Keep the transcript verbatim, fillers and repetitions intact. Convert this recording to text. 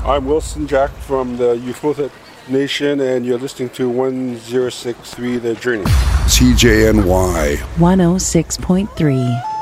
I'm Wilson Jack from the Youth Movement Nation, and you're listening to one oh six point three The Journey. C J N Y one oh six point three.